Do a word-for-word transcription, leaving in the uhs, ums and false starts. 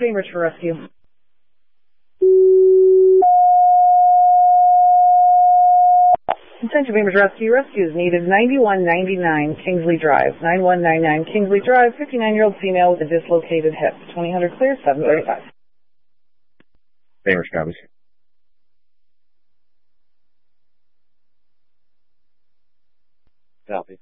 Bainbridge for rescue. Attention Bainbridge Rescue. Rescue is needed. ninety-one ninety-nine Kingsley Drive. ninety-one ninety-nine Kingsley Drive. fifty-nine-year-old female with a dislocated hip. twenty hundred clear, seven thirty-five. Bainbridge copies. Copy.